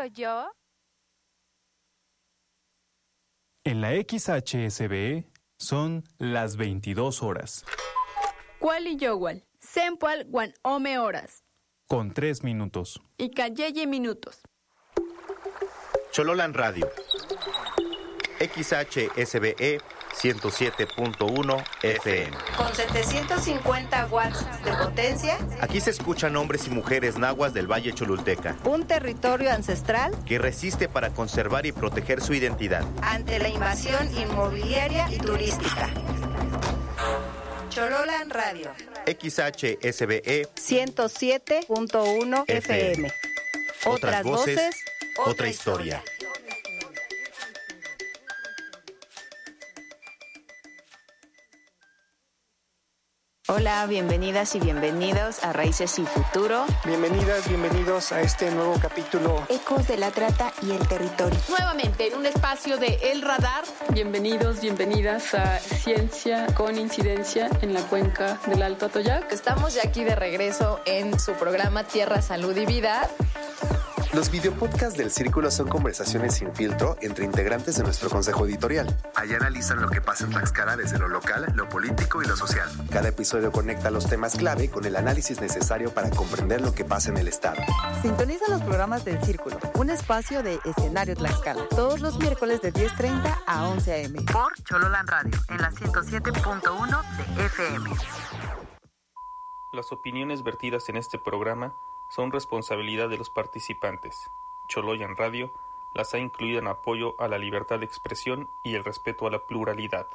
digo yo? En la XHSBE son las 22 horas. Kuali Yowal, Sempual Guan Ome horas. Con 3 minutos. Y Cayeye minutos. Chololan Radio. XHSBE 107.1 FM. Con 750 watts de potencia. Aquí se escuchan hombres y mujeres nahuas del Valle Cholulteca. Un territorio ancestral que resiste para conservar y proteger su identidad ante la invasión inmobiliaria y turística. Chololan Radio. XHSBE 107.1 FM. Otras voces, otra historia. Hola, bienvenidas y bienvenidos a Raíces y Futuro. Bienvenidas, bienvenidos a este nuevo capítulo. Ecos de la trata y el territorio. Nuevamente en un espacio de El Radar. Bienvenidos, bienvenidas a Ciencia con Incidencia en la cuenca del Alto Atoyac. Estamos ya aquí de regreso en su programa Tierra, Salud y Vida. Los videopodcasts del Círculo son conversaciones sin filtro entre integrantes de nuestro consejo editorial. Allá analizan lo que pasa en Tlaxcala desde lo local, lo político y lo social. Cada episodio conecta los temas clave con el análisis necesario para comprender lo que pasa en el estado. Sintoniza los programas del Círculo, un espacio de escenario Tlaxcala, todos los miércoles de 10:30 a 11 a.m. Por Chololan Radio, en la 107.1 de FM. Las opiniones vertidas en este programa son responsabilidad de los participantes. Choloyan Radio las ha incluido en apoyo a la libertad de expresión y el respeto a la pluralidad.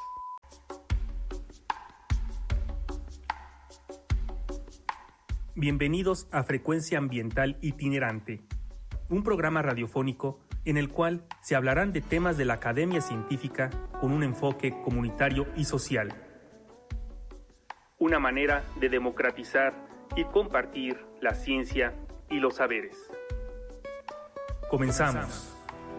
Bienvenidos a Frecuencia Ambiental Itinerante, un programa radiofónico en el cual se hablarán de temas de la academia científica con un enfoque comunitario y social. Una manera de democratizar y compartir la ciencia y los saberes. Comenzamos.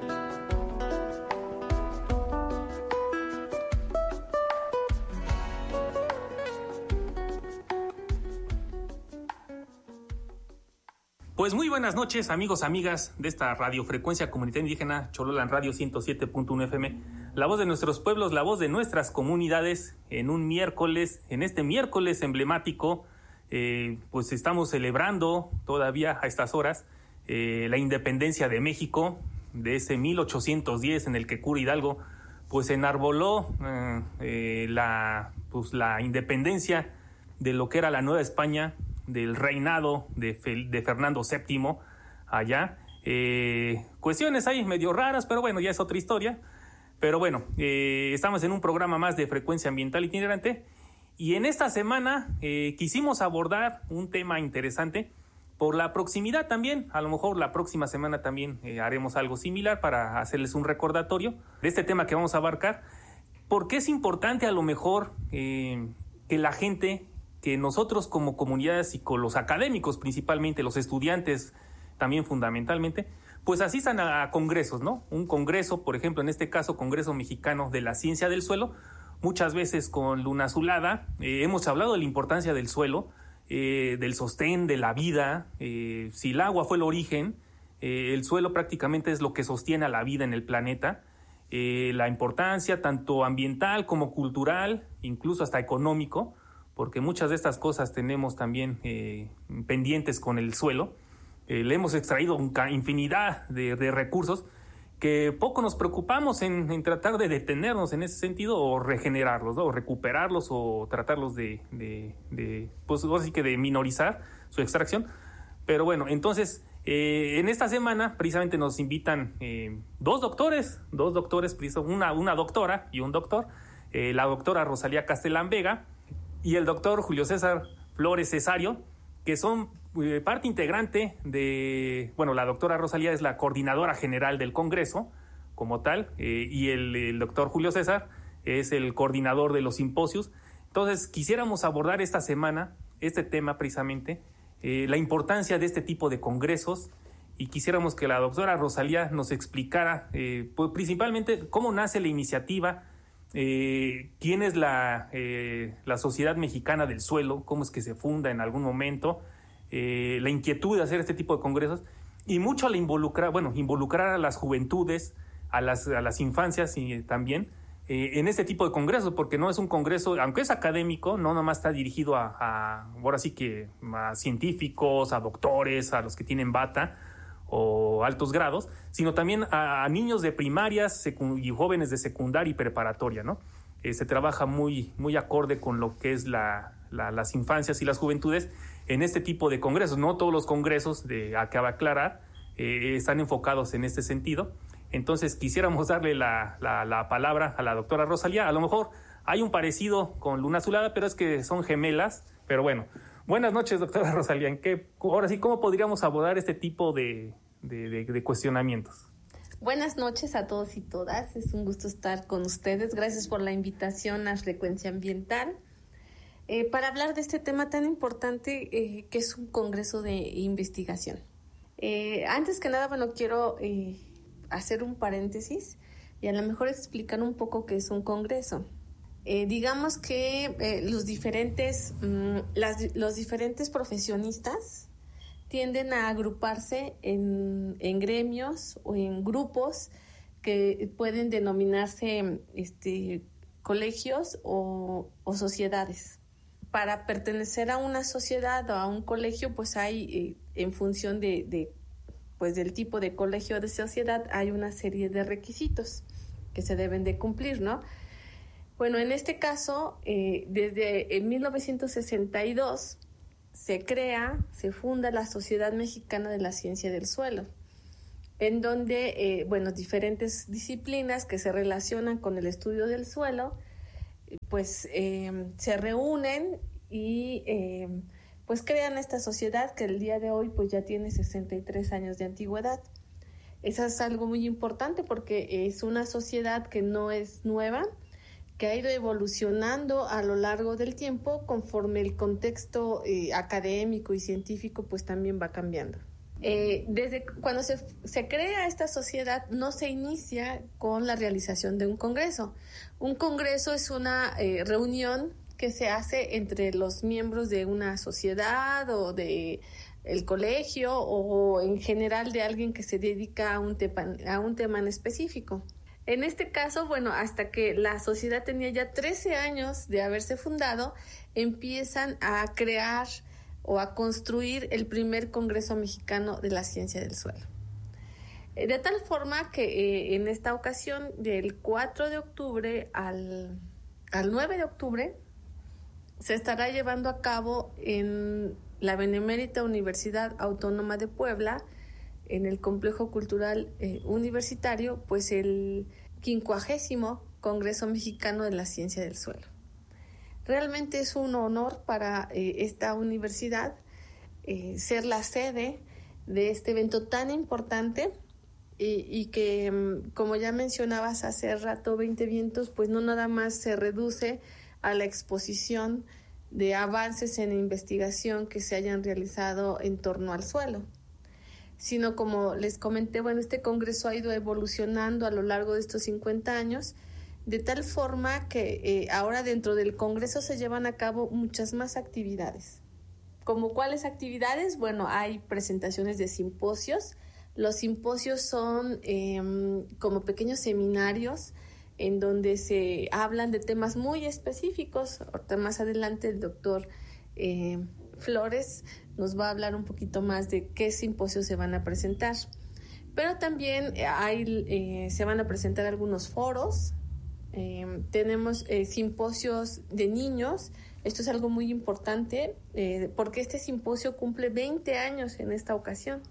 Pues muy buenas noches, amigos, amigas de esta radiofrecuencia comunitaria indígena Chololan Radio 107.1 FM, la voz de nuestros pueblos, la voz de nuestras comunidades, en este miércoles emblemático. Pues estamos celebrando todavía a estas horas la independencia de México, de ese 1810 en el que Cura Hidalgo pues enarboló la independencia de lo que era la Nueva España, del reinado de Fernando VII allá. Cuestiones ahí medio raras, pero bueno, ya es otra historia. Pero bueno, estamos en un programa más de Frecuencia Ambiental Itinerante. Y en esta semana quisimos abordar un tema interesante por la proximidad también. A lo mejor la próxima semana también haremos algo similar para hacerles un recordatorio de este tema que vamos a abarcar. Porque es importante a lo mejor que la gente, que nosotros como comunidades y con los académicos principalmente, los estudiantes también fundamentalmente, pues asistan a congresos, ¿no? Un congreso, por ejemplo, en este caso, Congreso Mexicano de la Ciencia del Suelo. Muchas veces con Luna Azulada hemos hablado de la importancia del suelo, del sostén, de la vida. Si el agua fue el origen, el suelo prácticamente es lo que sostiene a la vida en el planeta. La importancia tanto ambiental como cultural, incluso hasta económico, porque muchas de estas cosas tenemos también pendientes con el suelo. Le hemos extraído infinidad de recursos que poco nos preocupamos en tratar de detenernos en ese sentido o regenerarlos, ¿no? O recuperarlos o tratarlos pues así que de minorizar su extracción. Pero bueno, entonces en esta semana precisamente nos invitan dos doctores, una doctora y un doctor, la doctora Rosalía Castellán Vega y el doctor Julio César Flores Cesario, que son parte integrante de, bueno, la doctora Rosalía es la coordinadora general del Congreso como tal, y el doctor Julio César es el coordinador de los simposios. Entonces quisiéramos abordar esta semana este tema precisamente, la importancia de este tipo de congresos, y quisiéramos que la doctora Rosalía nos explicara pues, principalmente cómo nace la iniciativa, quién es la Sociedad Mexicana del Suelo, cómo es que se funda en algún momento, la inquietud de hacer este tipo de congresos y mucho al involucrar a las juventudes, a las infancias y también en este tipo de congresos, porque no es un congreso, aunque es académico, no nomás está dirigido ahora sí que a científicos, a doctores, a los que tienen bata o altos grados, sino también a niños de primarias y jóvenes de secundaria y preparatoria, ¿no? Se trabaja muy, muy acorde con lo que es las infancias y las juventudes en este tipo de congresos. No todos los congresos, acaba de aclarar, están enfocados en este sentido. Entonces quisiéramos darle la palabra a la doctora Rosalía. A lo mejor hay un parecido con Luna Azulada, pero es que son gemelas. Pero bueno, buenas noches, doctora Rosalía. Ahora sí, ¿cómo podríamos abordar este tipo de cuestionamientos? Buenas noches a todos y todas. Es un gusto estar con ustedes. Gracias por la invitación a Frecuencia Ambiental. Para hablar de este tema tan importante que es un congreso de investigación. Antes que nada, quiero hacer un paréntesis y a lo mejor explicar un poco qué es un congreso. Digamos que los diferentes profesionistas tienden a agruparse en gremios o en grupos que pueden denominarse colegios o sociedades. Para pertenecer a una sociedad o a un colegio, pues hay, en función del tipo de colegio o de sociedad, hay una serie de requisitos que se deben de cumplir, ¿no? Bueno, en este caso, desde 1962 se funda la Sociedad Mexicana de la Ciencia del Suelo, en donde, diferentes disciplinas que se relacionan con el estudio del suelo, pues se reúnen y pues crean esta sociedad que el día de hoy pues ya tiene 63 años de antigüedad. Eso es algo muy importante porque es una sociedad que no es nueva, que ha ido evolucionando a lo largo del tiempo conforme el contexto académico y científico pues también va cambiando. Desde cuando se crea esta sociedad no se inicia con la realización de un congreso. Un congreso es una reunión que se hace entre los miembros de una sociedad o de el colegio o en general de alguien que se dedica a un tema en específico. En este caso, hasta que la sociedad tenía ya 13 años de haberse fundado, empiezan a crear o a construir el primer Congreso Mexicano de la Ciencia del Suelo. De tal forma que en esta ocasión, del 4 de octubre al 9 de octubre, se estará llevando a cabo en la Benemérita Universidad Autónoma de Puebla, en el Complejo Cultural Universitario, pues el 50º Congreso Mexicano de la Ciencia del Suelo. Realmente es un honor para esta universidad ser la sede de este evento tan importante y que, como ya mencionabas hace rato, 20 vientos, pues no nada más se reduce a la exposición de avances en investigación que se hayan realizado en torno al suelo, sino como les comenté, este congreso ha ido evolucionando a lo largo de estos 50 años, de tal forma que ahora dentro del congreso se llevan a cabo muchas más actividades. ¿Como cuáles actividades? Hay presentaciones de simposios. Los simposios son como pequeños seminarios en donde se hablan de temas muy específicos. Ahorita más adelante el doctor Flores nos va a hablar un poquito más de qué simposios se van a presentar. Pero también se van a presentar algunos foros. Tenemos simposios de niños. Esto es algo muy importante porque este simposio cumple 20 años en esta ocasión.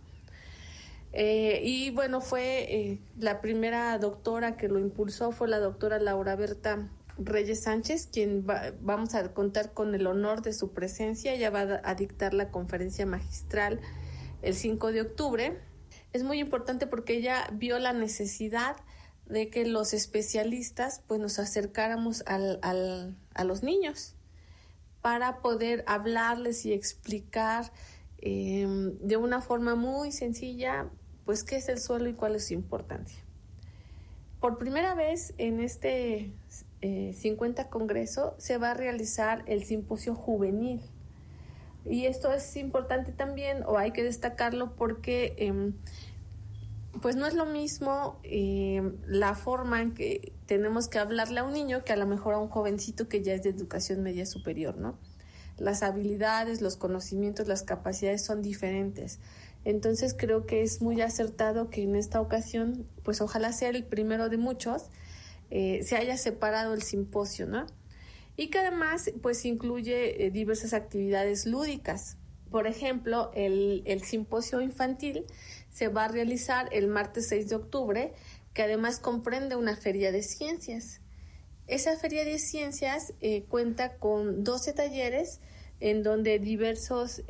Fue la primera doctora que lo impulsó fue la doctora Laura Berta Reyes Sánchez, quien vamos a contar con el honor de su presencia. Ella va a dictar la conferencia magistral el 5 de octubre. Es muy importante porque ella vio la necesidad de que los especialistas pues nos acercáramos a los niños para poder hablarles y explicar de una forma muy sencilla pues qué es el suelo y cuál es su importancia. Por primera vez en este 50 Congreso se va a realizar el simposio juvenil. Y esto es importante también, o hay que destacarlo, porque pues no es lo mismo la forma en que tenemos que hablarle a un niño que a lo mejor a un jovencito que ya es de educación media superior, ¿no? Las habilidades, los conocimientos, las capacidades son diferentes. Entonces creo que es muy acertado que en esta ocasión, pues ojalá sea el primero de muchos, se haya separado el simposio, ¿no? Y que además pues incluye diversas actividades lúdicas. Por ejemplo, el simposio infantil se va a realizar el martes 6 de octubre, que además comprende una feria de ciencias. Esa feria de ciencias cuenta con 12 talleres en donde diversos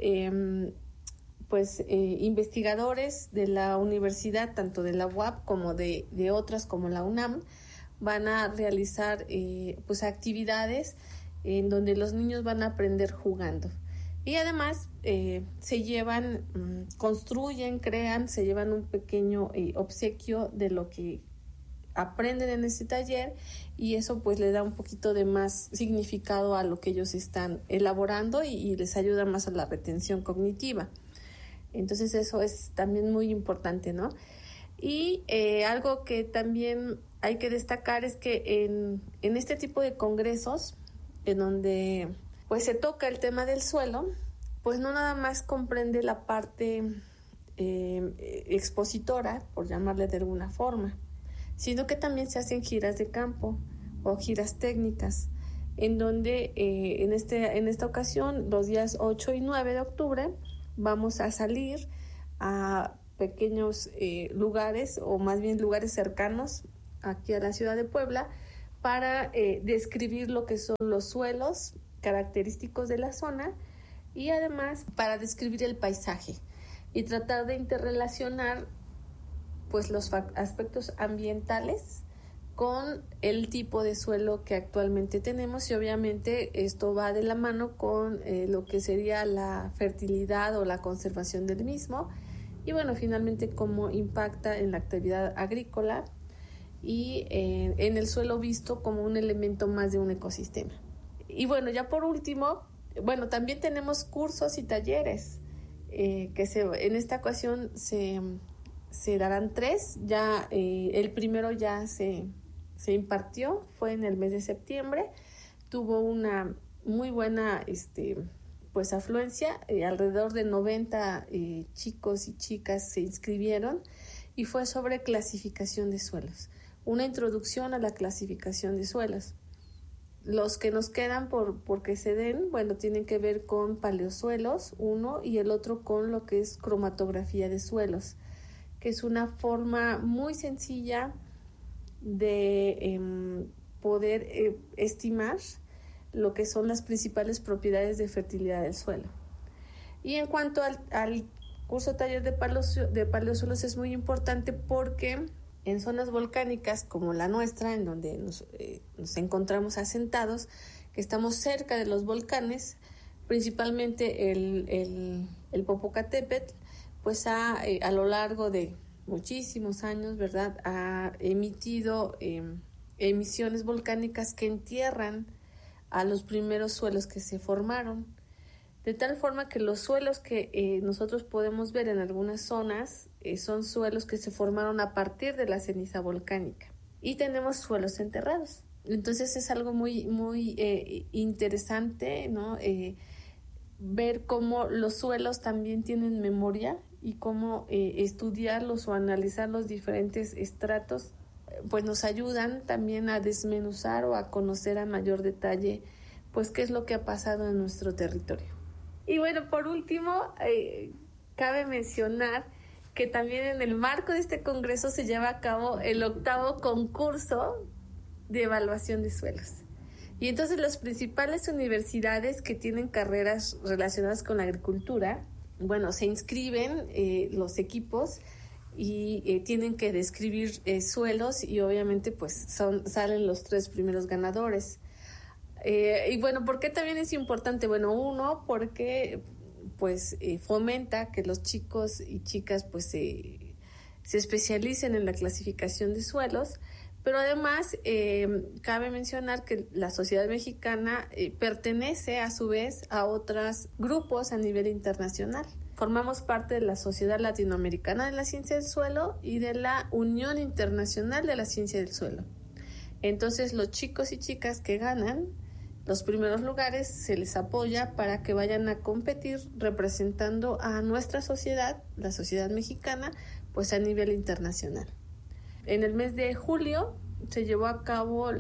investigadores de la universidad, tanto de la UAP como de otras como la UNAM, van a realizar actividades en donde los niños van a aprender jugando. Y además se llevan, construyen, crean, se llevan un pequeño obsequio de lo que aprenden en este taller, y eso pues le da un poquito de más significado a lo que ellos están elaborando y les ayuda más a la retención cognitiva. Entonces eso es también muy importante, ¿no? Y algo que también hay que destacar es que en este tipo de congresos, en donde pues se toca el tema del suelo, pues no nada más comprende la parte expositora, por llamarle de alguna forma, sino que también se hacen giras de campo o giras técnicas, en donde en esta ocasión, los días 8 y 9 de octubre, vamos a salir a pequeños lugares, o más bien lugares cercanos aquí a la ciudad de Puebla, para describir lo que son los suelos característicos de la zona, y además para describir el paisaje y tratar de interrelacionar pues los aspectos ambientales con el tipo de suelo que actualmente tenemos, y obviamente esto va de la mano con lo que sería la fertilidad o la conservación del mismo, y bueno, finalmente cómo impacta en la actividad agrícola y en el suelo visto como un elemento más de un ecosistema. Y bueno, ya por último, bueno, también tenemos cursos y talleres que en esta ocasión se darán 3. Ya el primero ya se impartió, fue en el mes de septiembre, tuvo una muy buena afluencia, alrededor de 90 chicos y chicas se inscribieron, y fue sobre clasificación de suelos, una introducción a la clasificación de suelos. Los que nos quedan por que se den, bueno, tienen que ver con paleosuelos, uno, y el otro con lo que es cromatografía de suelos, que es una forma muy sencilla de poder estimar lo que son las principales propiedades de fertilidad del suelo. Y en cuanto al curso taller de paleosuelos, es muy importante porque en zonas volcánicas como la nuestra, en donde nos encontramos asentados, que estamos cerca de los volcanes, principalmente el Popocatépetl, pues a lo largo de muchísimos años, ¿verdad?, ha emitido emisiones volcánicas que entierran a los primeros suelos que se formaron, de tal forma que los suelos que nosotros podemos ver en algunas zonas son suelos que se formaron a partir de la ceniza volcánica, y tenemos suelos enterrados. Entonces es algo muy, muy interesante, ¿no?, ver cómo los suelos también tienen memoria, y cómo estudiarlos o analizar los diferentes estratos pues nos ayudan también a desmenuzar o a conocer a mayor detalle pues qué es lo que ha pasado en nuestro territorio. Y bueno, por último, cabe mencionar que también en el marco de este congreso se lleva a cabo el 8º concurso de evaluación de suelos. Y entonces las principales universidades que tienen carreras relacionadas con la agricultura, bueno, se inscriben los equipos y tienen que describir suelos, y obviamente pues salen los 3 primeros ganadores. Y bueno, ¿por qué también es importante? Bueno, uno, porque pues fomenta que los chicos y chicas pues se especialicen en la clasificación de suelos, Pero además, cabe mencionar que la sociedad mexicana pertenece a su vez a otros grupos a nivel internacional. Formamos parte de la Sociedad Latinoamericana de la Ciencia del Suelo y de la Unión Internacional de la Ciencia del Suelo. Entonces, los chicos y chicas que ganan los primeros lugares se les apoya para que vayan a competir representando a nuestra sociedad, la sociedad mexicana, pues a nivel internacional. En el mes de julio se llevó a cabo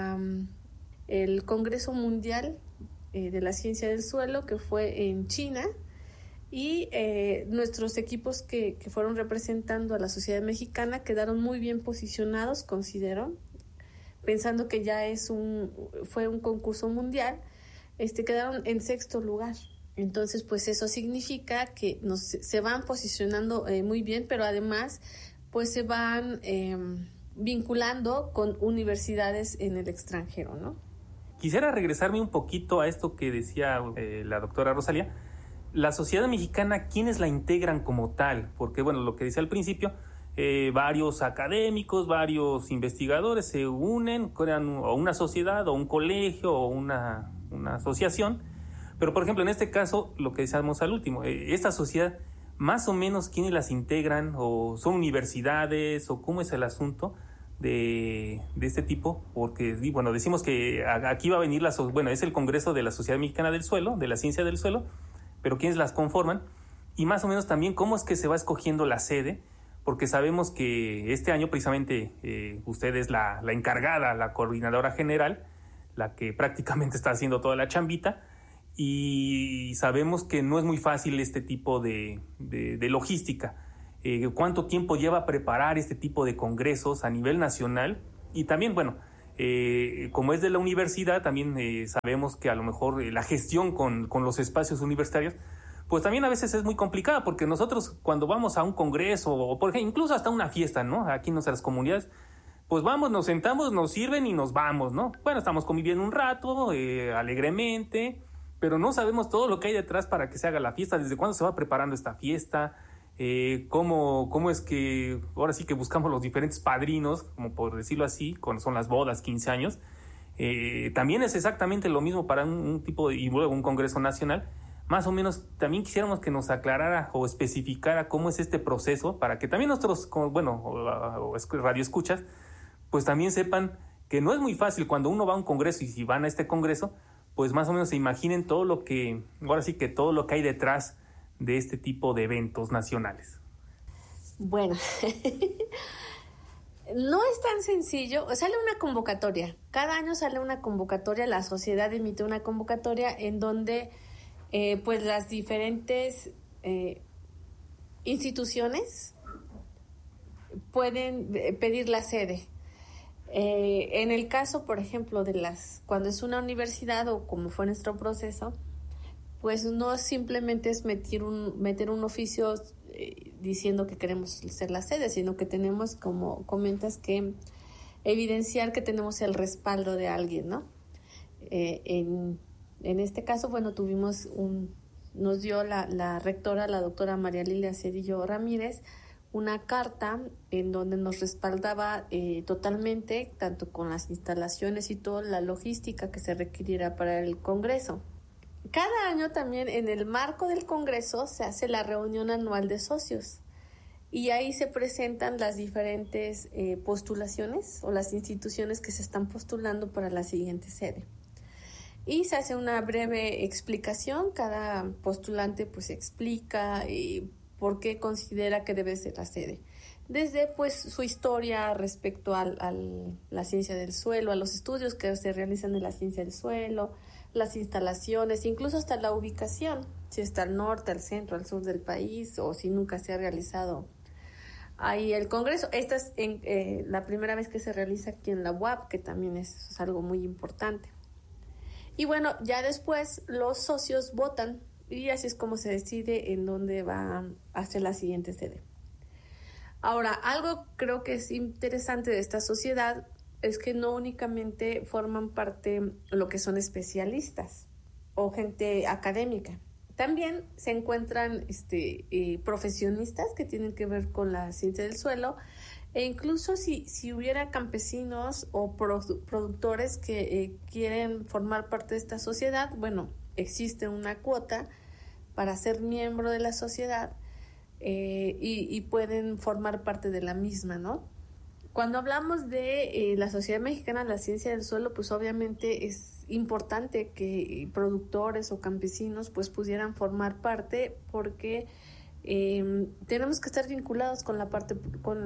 el Congreso Mundial de la Ciencia del Suelo, que fue en China, y nuestros equipos que fueron representando a la sociedad mexicana quedaron muy bien posicionados, considero, pensando que ya fue un concurso mundial, quedaron en 6º lugar. Entonces, pues eso significa que se van posicionando muy bien, pero además pues se van vinculando con universidades en el extranjero, ¿no? Quisiera regresarme un poquito a esto que decía la doctora Rosalía. La sociedad mexicana, ¿quiénes la integran como tal? Porque, bueno, lo que decía al principio, varios académicos, varios investigadores se unen, crean o una sociedad o un colegio o una asociación. Pero, por ejemplo, en este caso, lo que decíamos al último, esta sociedad, más o menos, ¿quiénes las integran? ¿O son universidades? ¿O cómo es el asunto de este tipo? Porque, bueno, decimos que aquí va a venir es el Congreso de la Sociedad Mexicana del Suelo, de la Ciencia del Suelo, pero ¿quiénes las conforman? Y más o menos también, ¿cómo es que se va escogiendo la sede? Porque sabemos que este año precisamente usted es la encargada, la coordinadora general, la que prácticamente está haciendo toda la chambita, y sabemos que no es muy fácil este tipo de logística. ¿Cuánto tiempo lleva preparar este tipo de congresos a nivel nacional? Y también, bueno, como es de la universidad, también sabemos que a lo mejor la gestión con los espacios universitarios, pues también a veces es muy complicada, porque nosotros cuando vamos a un congreso, o por ejemplo, incluso hasta una fiesta, ¿no? Aquí en nuestras comunidades, pues vamos, nos sentamos, nos sirven y nos vamos, ¿no? Bueno, estamos conviviendo un rato, alegremente, pero no sabemos todo lo que hay detrás para que se haga la fiesta, desde cuándo se va preparando esta fiesta, cómo es que ahora sí que buscamos los diferentes padrinos, como por decirlo así, cuando son las bodas, 15 años. También es exactamente lo mismo para un tipo y luego un congreso nacional. Más o menos también quisiéramos que nos aclarara o especificara cómo es este proceso, para que también nosotros, radioescuchas, pues también sepan que no es muy fácil cuando uno va a un congreso, y si van a este congreso, pues más o menos se imaginen todo lo que hay detrás de este tipo de eventos nacionales. Bueno, no es tan sencillo. Sale una convocatoria. Cada año sale una convocatoria. La sociedad emite una convocatoria en donde pues las diferentes instituciones pueden pedir la sede. En el caso, por ejemplo, cuando es una universidad, o como fue nuestro proceso, pues no simplemente es meter un oficio diciendo que queremos ser la sede, sino que tenemos, como comentas, que evidenciar que tenemos el respaldo de alguien, ¿no? En este caso, bueno, nos dio la rectora, la doctora María Lilia Cedillo Ramírez, una carta en donde nos respaldaba totalmente, tanto con las instalaciones y toda la logística que se requiriera para el Congreso. Cada año también, en el marco del Congreso, se hace la reunión anual de socios, y ahí se presentan las diferentes postulaciones o las instituciones que se están postulando para la siguiente sede. Y se hace una breve explicación. Cada postulante pues explica por qué considera que debe ser la sede. Desde pues su historia respecto a la ciencia del suelo, a los estudios que se realizan en la ciencia del suelo, las instalaciones, incluso hasta la ubicación, si está al norte, al centro, al sur del país, o si nunca se ha realizado ahí el Congreso. Esta es la primera vez que se realiza aquí en la UAP, que también es algo muy importante. Y bueno, ya después los socios votan, y así es como se decide en dónde va a ser la siguiente sede. Ahora, algo creo que es interesante de esta sociedad es que no únicamente forman parte lo que son especialistas o gente académica. También se encuentran profesionistas que tienen que ver con la ciencia del suelo, e incluso si hubiera campesinos o productores que quieren formar parte de esta sociedad, bueno, existe una cuota para ser miembro de la sociedad y pueden formar parte de la misma, ¿no? Cuando hablamos de la Sociedad Mexicana de la Ciencia del Suelo, pues obviamente es importante que productores o campesinos pues pudieran formar parte, porque tenemos que estar vinculados con la parte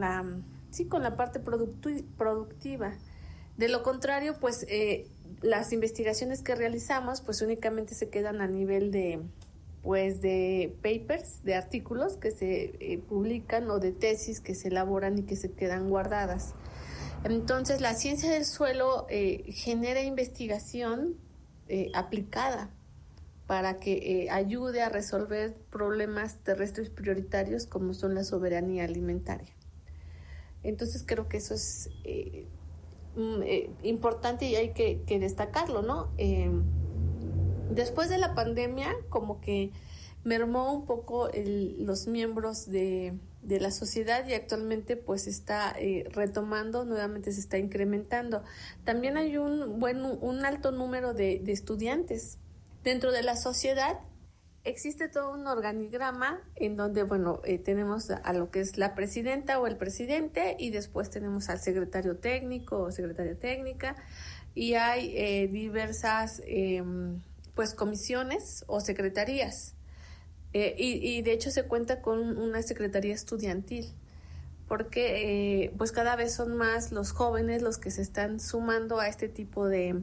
productiva. De lo contrario, pues las investigaciones que realizamos pues únicamente se quedan a nivel de papers, de artículos que se publican, o de tesis que se elaboran y que se quedan guardadas. Entonces, la ciencia del suelo genera investigación aplicada para que ayude a resolver problemas terrestres prioritarios como son la soberanía alimentaria. Entonces, creo que eso es importante y hay que destacarlo, ¿no? Después de la pandemia, como que mermó un poco los miembros de la sociedad, y actualmente pues está retomando, nuevamente se está incrementando. También hay un alto número de estudiantes. Dentro de la sociedad existe todo un organigrama en donde, tenemos a lo que es la presidenta o el presidente, y después tenemos al secretario técnico o secretaria técnica, y hay diversas comisiones o secretarías. Y de hecho se cuenta con una secretaría estudiantil, porque pues cada vez son más los jóvenes los que se están sumando a este tipo de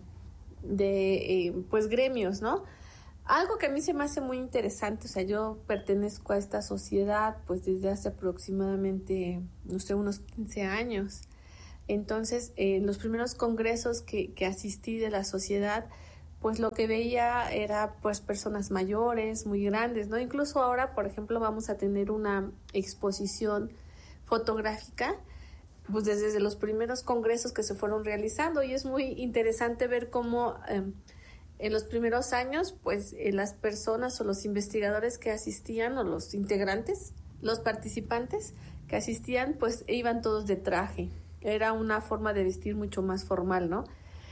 gremios, ¿no? Algo que a mí se me hace muy interesante, o sea, yo pertenezco a esta sociedad pues desde hace aproximadamente, unos 15 años. Entonces, los primeros congresos que asistí de la sociedad, pues lo que veía era pues personas mayores, muy grandes, ¿no? Incluso ahora, por ejemplo, vamos a tener una exposición fotográfica, pues desde los primeros congresos que se fueron realizando, y es muy interesante ver cómo en los primeros años, pues las personas o los investigadores que asistían, o los integrantes, los participantes que asistían, pues iban todos de traje. Era una forma de vestir mucho más formal, ¿no?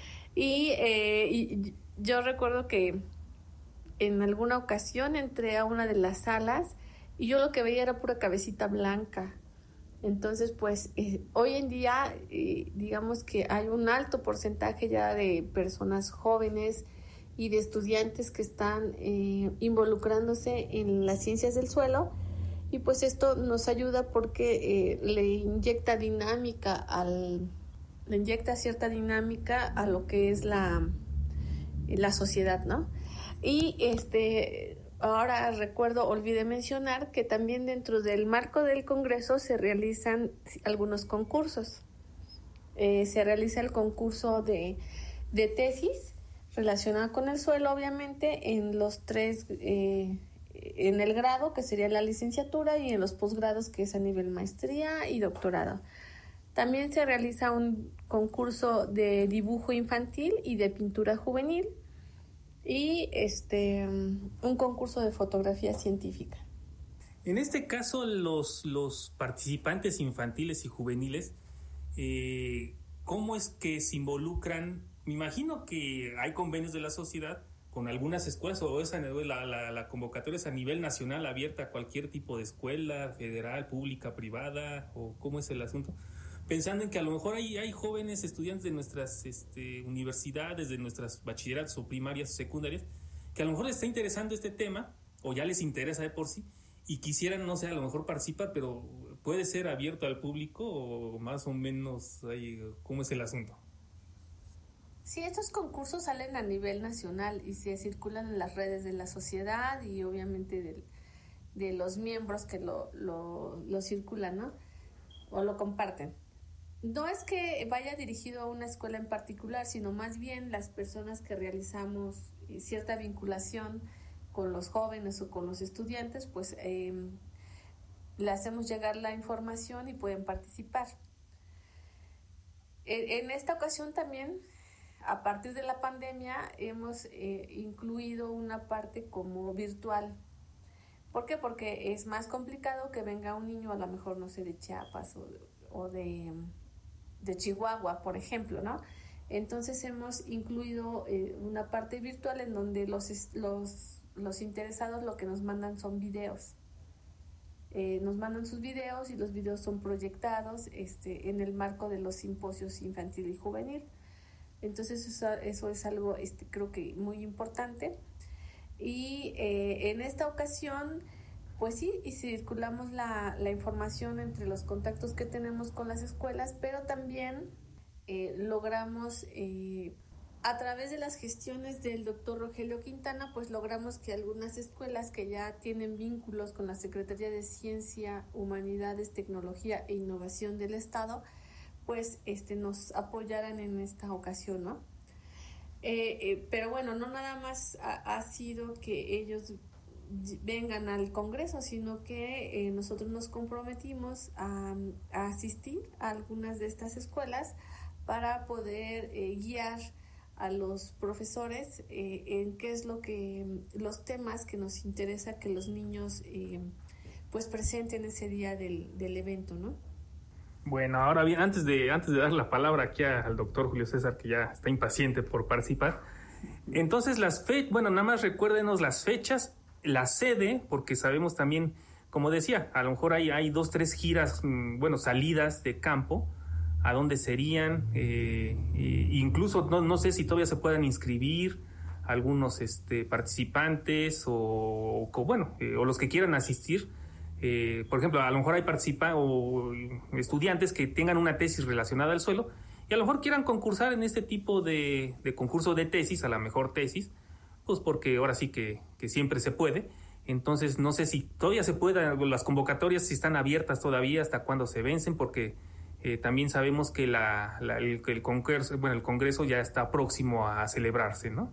Y yo recuerdo que en alguna ocasión entré a una de las salas y yo lo que veía era pura cabecita blanca. Entonces, pues hoy en día, digamos que hay un alto porcentaje ya de personas jóvenes y de estudiantes que están involucrándose en las ciencias del suelo, y pues esto nos ayuda porque le inyecta cierta dinámica a lo que es la sociedad, ¿no? Y ahora olvidé mencionar que también dentro del marco del Congreso se realizan algunos concursos. Se realiza el concurso de tesis relacionada con el suelo, obviamente, en los tres, en el grado, que sería la licenciatura, y en los posgrados, que es a nivel maestría y doctorado. También se realiza un concurso de dibujo infantil y de pintura juvenil, y un concurso de fotografía científica. En este caso, los participantes infantiles y juveniles, ¿cómo es que se involucran? Me imagino que hay convenios de la sociedad con algunas escuelas, o la convocatoria es a nivel nacional, abierta a cualquier tipo de escuela, federal, pública, privada, o cómo es el asunto. Pensando en que a lo mejor hay jóvenes estudiantes de nuestras universidades, de nuestras bachilleratos o primarias o secundarias, que a lo mejor les está interesando este tema, o ya les interesa de por sí, y quisieran, no sé, a lo mejor participar, pero ¿puede ser abierto al público o más o menos cómo es el asunto? Sí, estos concursos salen a nivel nacional y se circulan en las redes de la sociedad y obviamente de los miembros que lo circulan, ¿no? O lo comparten. No es que vaya dirigido a una escuela en particular, sino más bien las personas que realizamos cierta vinculación con los jóvenes o con los estudiantes, pues le hacemos llegar la información y pueden participar. En esta ocasión también, a partir de la pandemia, hemos incluido una parte como virtual ¿Por qué? Porque es más complicado que venga un niño, a lo mejor, no sé, de Chiapas o de Chihuahua, por ejemplo, ¿no? Entonces hemos incluido una parte virtual en donde los interesados lo que nos mandan son videos. Nos mandan sus videos y los videos son proyectados en el marco de los simposios infantil y juvenil. Entonces eso es algo creo que muy importante. Y en esta ocasión, pues sí, y circulamos la información entre los contactos que tenemos con las escuelas, pero también logramos, a través de las gestiones del doctor Rogelio Quintana, pues logramos que algunas escuelas que ya tienen vínculos con la Secretaría de Ciencia, Humanidades, Tecnología e Innovación del Estado, pues nos apoyaran en esta ocasión, ¿no? Pero bueno, no nada más ha sido que ellos vengan al Congreso, sino que nosotros nos comprometimos a asistir a algunas de estas escuelas para poder guiar a los profesores en qué es los temas que nos interesa que los niños pues presenten ese día del evento, ¿no? Bueno, ahora bien, antes de dar la palabra aquí al doctor Julio César, que ya está impaciente por participar, entonces nada más recuérdenos las fechas, la sede, porque sabemos también, como decía, a lo mejor hay 2, 3 giras, salidas de campo, a dónde serían, incluso no sé si todavía se puedan inscribir algunos participantes o los que quieran asistir. Por ejemplo, a lo mejor hay estudiantes que tengan una tesis relacionada al suelo y a lo mejor quieran concursar en este tipo de concurso de tesis, a la mejor tesis, pues porque ahora sí que siempre se puede. Entonces no sé si todavía se puede, las convocatorias si están abiertas todavía, hasta cuándo se vencen, porque también sabemos que el Congreso ya está próximo a celebrarse, ¿no?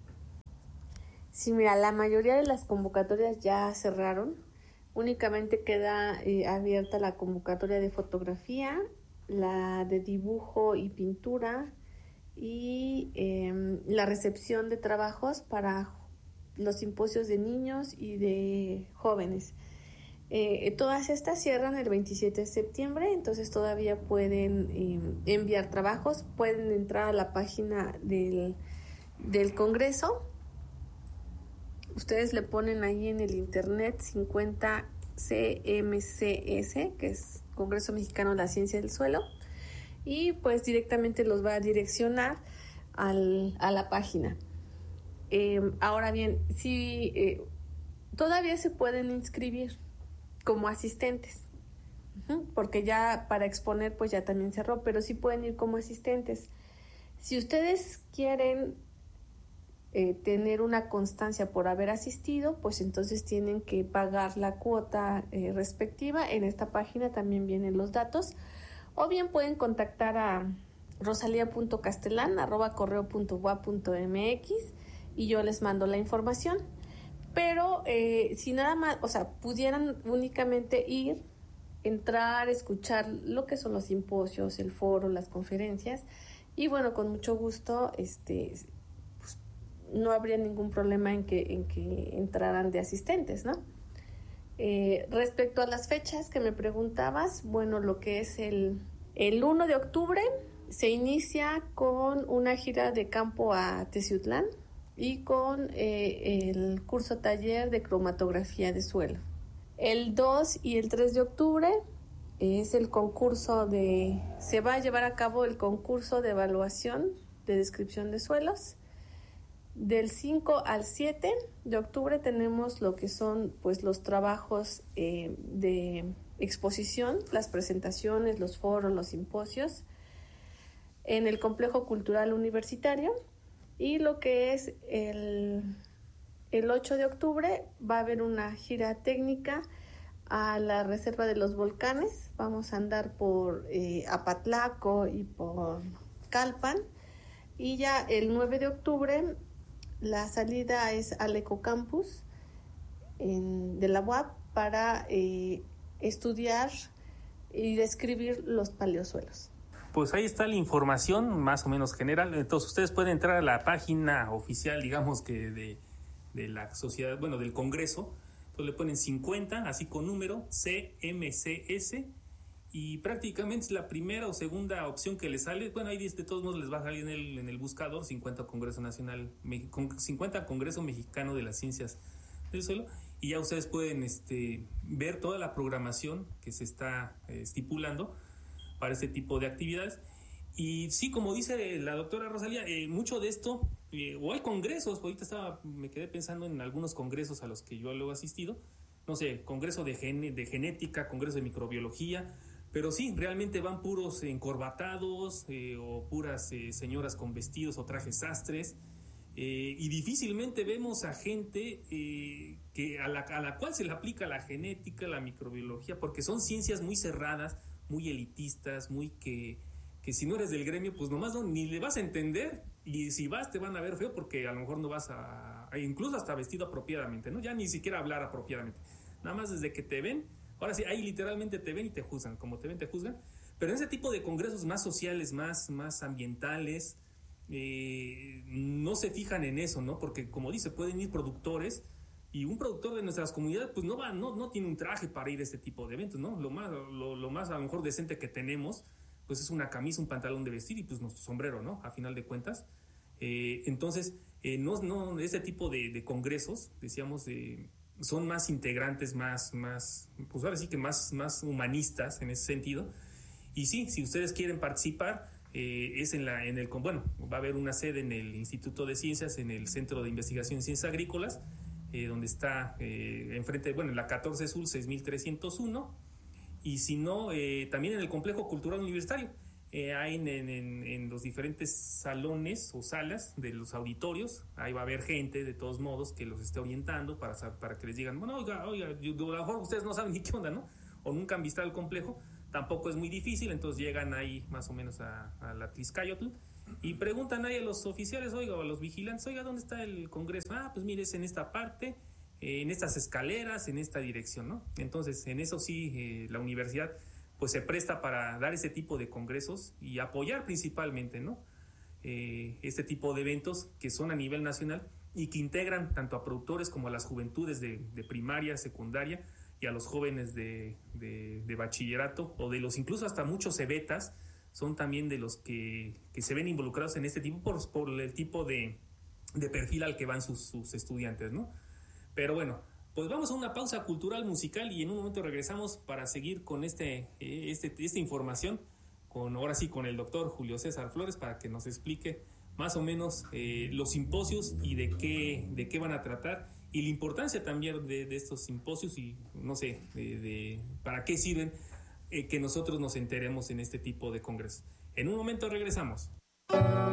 Sí, mira, la mayoría de las convocatorias ya cerraron. Únicamente queda abierta la convocatoria de fotografía, la de dibujo y pintura y la recepción de trabajos para los simposios de niños y de jóvenes. Todas estas cierran el 27 de septiembre, entonces todavía pueden enviar trabajos, pueden entrar a la página del Congreso. Ustedes le ponen ahí en el internet 50 CMCS, que es Congreso Mexicano de la Ciencia del Suelo, y pues directamente los va a direccionar a la página. Ahora bien, sí, todavía se pueden inscribir como asistentes, porque ya para exponer pues ya también cerró, pero sí pueden ir como asistentes. Si ustedes quieren tener una constancia por haber asistido, pues entonces tienen que pagar la cuota respectiva. En esta página también vienen los datos, o bien pueden contactar a rosalia.castelan@correo.ua.mx y yo les mando la información. Pero si nada más, pudieran únicamente ir, entrar, escuchar lo que son los simposios, el foro, las conferencias, y bueno, con mucho gusto no habría ningún problema en que entraran de asistentes, ¿no? Respecto a las fechas que me preguntabas, bueno, lo que es el 1 de octubre se inicia con una gira de campo a Teciutlán y con el curso taller de cromatografía de suelo. El 2 y el 3 de octubre es el concurso se va a llevar a cabo el concurso de evaluación de descripción de suelos. Del 5 al 7 de octubre tenemos lo que son pues los trabajos de exposición, las presentaciones, los foros, los simposios en el Complejo Cultural Universitario, y lo que es el 8 de octubre va a haber una gira técnica a la Reserva de los Volcanes. Vamos a andar por Apatlaco y por Calpan, y ya el 9 de octubre la salida es al Ecocampus de la UAP para estudiar y describir los paleosuelos. Pues ahí está la información más o menos general. Entonces ustedes pueden entrar a la página oficial, digamos que de la sociedad, del Congreso, Entonces le ponen 50, así con número, CMCS, y prácticamente es la primera o segunda opción que les sale. Bueno, ahí de todos modos les va a salir en el buscador 50 Congreso Mexicano de las Ciencias del Suelo, y ya ustedes pueden ver toda la programación que se está estipulando para este tipo de actividades. Y sí, como dice la doctora Rosalía, mucho de esto, o hay congresos, ahorita me quedé pensando en algunos congresos a los que yo luego he asistido, no sé, congreso de genética, congreso de microbiología, pero sí, realmente van puros encorbatados o puras señoras con vestidos o trajes sastres, y difícilmente vemos a gente que a la cual se le aplica la genética, la microbiología, porque son ciencias muy cerradas, muy elitistas, muy que si no eres del gremio, pues nomás ni le vas a entender, y si vas te van a ver feo porque a lo mejor no vas incluso hasta vestido apropiadamente, ¿no? Ya ni siquiera hablar apropiadamente, nada más desde que te ven, ahora sí, ahí literalmente te ven y te juzgan, como te ven te juzgan, pero en ese tipo de congresos más sociales, más ambientales, no se fijan en eso, ¿no? Porque como dice, pueden ir productores, y un productor de nuestras comunidades pues no tiene un traje para ir a este tipo de eventos, ¿no? Lo más a lo mejor decente que tenemos pues es una camisa, un pantalón de vestir y pues nuestro sombrero, ¿no? A final de cuentas. Entonces, ese tipo de congresos, decíamos, son más integrantes, más pues ahora sí que más humanistas en ese sentido. Y sí, si ustedes quieren participar, va a haber una sede en el Instituto de Ciencias, en el Centro de Investigación en Ciencias Agrícolas, donde está enfrente, en la 14 Sur 6301, y si no, también en el Complejo Cultural Universitario. Hay en los diferentes salones o salas de los auditorios, ahí va a haber gente de todos modos que los esté orientando para que les digan, bueno, oiga, a lo mejor ustedes no saben ni qué onda, ¿no? O nunca han visto el complejo, tampoco es muy difícil, entonces llegan ahí más o menos a la Tlixcayotl y preguntan ahí a los oficiales, oiga, o a los vigilantes, oiga, ¿dónde está el congreso? Pues mire, es en esta parte, en estas escaleras, en esta dirección, ¿no? Entonces, en eso sí, la universidad pues se presta para dar ese tipo de congresos y apoyar principalmente, ¿no? Este tipo de eventos que son a nivel nacional y que integran tanto a productores como a las juventudes de primaria, secundaria y a los jóvenes de bachillerato, o de los incluso hasta muchos cebetas son también de los que se ven involucrados en este tipo por el tipo de perfil al que van sus estudiantes, ¿no? Pero bueno, pues vamos a una pausa cultural musical y en un momento regresamos para seguir con esta información, ahora sí con el doctor Julio César Flores, para que nos explique más o menos los simposios y de qué van a tratar, y la importancia también de estos simposios, y no sé, para qué sirven, que nosotros nos enteremos en este tipo de congresos. En un momento regresamos.